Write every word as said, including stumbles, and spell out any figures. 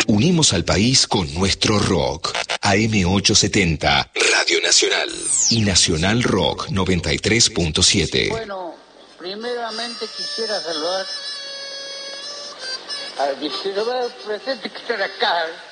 Unimos al país con nuestro rock. A M ochocientos setenta, Radio Nacional. Y Nacional Rock noventa y tres punto siete. Bueno, primeramente quisiera saludar al diecinueve presente que está acá.